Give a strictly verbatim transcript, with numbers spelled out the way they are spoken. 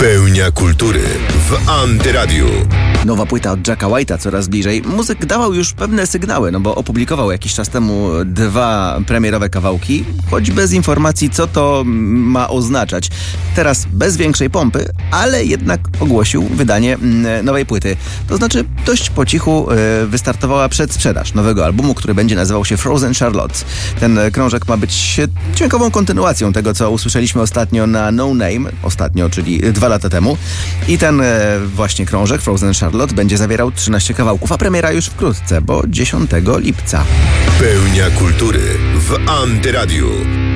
Pełnia kultury w Antyradiu. Nowa płyta od Jacka White'a coraz bliżej. Muzyk dawał już pewne sygnały, no bo opublikował jakiś czas temu dwa premierowe kawałki, choć bez informacji, co to ma oznaczać. Teraz bez większej pompy, ale jednak ogłosił wydanie nowej płyty. To znaczy dość po cichu wystartowała przedsprzedaż nowego albumu, który będzie nazywał się Frozen Charlotte. Ten krążek ma być dźwiękową kontynuacją tego, co usłyszeliśmy ostatnio na No Name, ostatnio, czyli dwa lata temu. I ten właśnie krążek, Frozen Charlotte, będzie zawierał trzynaście kawałków, a premiera już wkrótce, bo dziesiątego lipca. Pełnia kultury w Antyradiu.